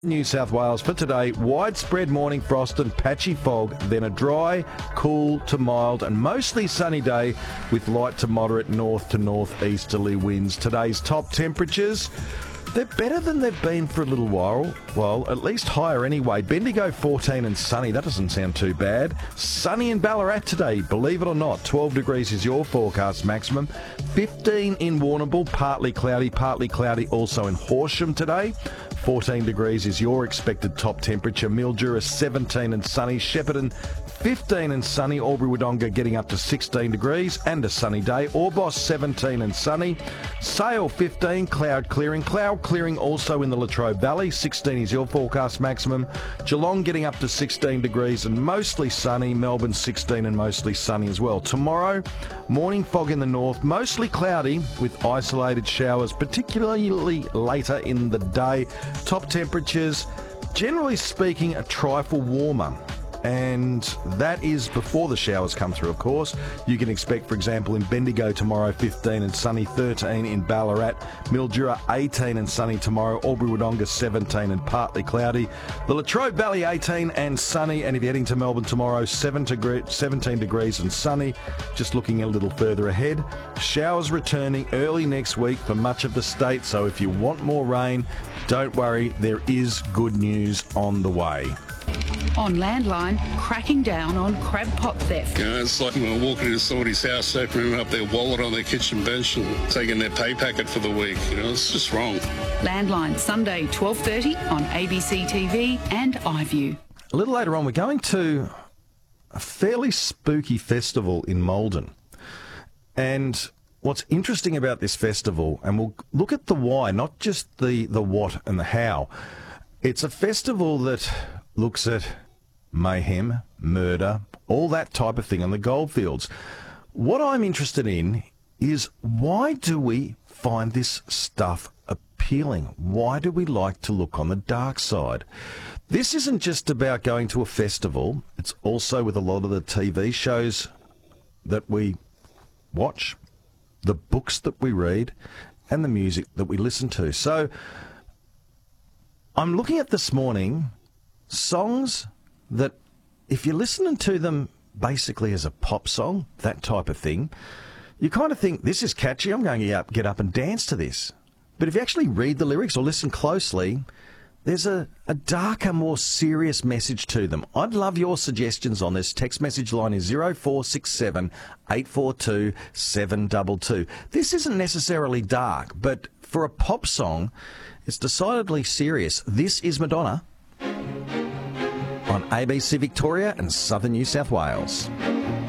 New South Wales for today, widespread morning frost and patchy fog, then a dry, cool to mild and mostly sunny day with light to moderate north to northeasterly winds. Today's top temperatures, they're better than they've been for a little while. Well, at least higher anyway. Bendigo 14 and sunny, that doesn't sound too bad. Sunny in Ballarat today, believe it or not. 12 degrees is your forecast maximum. 15 in Warrnambool, partly cloudy also in Horsham today. 14 degrees is your expected top temperature. Mildura 17 and sunny. Shepparton 15 and sunny. Albury-Wodonga getting up to 16 degrees and a sunny day. Orbost 17 and sunny. Sale 15, cloud clearing. Cloud clearing also in the Latrobe Valley. 16 is your forecast maximum. Geelong getting up to 16 degrees and mostly sunny. Melbourne 16 and mostly sunny as well. Tomorrow, morning fog in the north, mostly cloudy with isolated showers, particularly later in the day. Top temperatures, generally speaking, a trifle warmer. And that is before the showers come through, of course. You can expect, for example, in Bendigo tomorrow, 15 and sunny, 13 in Ballarat. Mildura, 18 and sunny tomorrow. Albury-Wodonga, 17 and partly cloudy. The Latrobe Valley, 18 and sunny. And if you're heading to Melbourne tomorrow, 17 degrees and sunny. Just looking a little further ahead. Showers returning early next week for much of the state. So if you want more rain, don't worry, there is good news on the way. On Landline, cracking down on crab pot theft. You know, it's like when we're walking into somebody's house, opening up their wallet on their kitchen bench and taking their pay packet for the week. You know, it's just wrong. Landline, Sunday, 12:30 on ABC TV and iView. A little later on, we're going to a fairly spooky festival in Maldon. And what's interesting about this festival, and we'll look at the why, not just the what and the how. It's a festival that looks at mayhem, murder, all that type of thing on the goldfields. What I'm interested in is, why do we find this stuff appealing? Why do we like to look on the dark side? This isn't just about going to a festival. It's also with a lot of the TV shows that we watch, the books that we read, and the music that we listen to. So I'm looking at this morning songs that, if you're listening to them basically as a pop song, that type of thing, you kind of think, this is catchy, I'm going to get up and dance to this. But if you actually read the lyrics or listen closely, there's a darker, more serious message to them. I'd love your suggestions on this. Text message line is 0467 842 722. This isn't necessarily dark, but for a pop song, it's decidedly serious. This is Madonna on ABC Victoria and Southern New South Wales.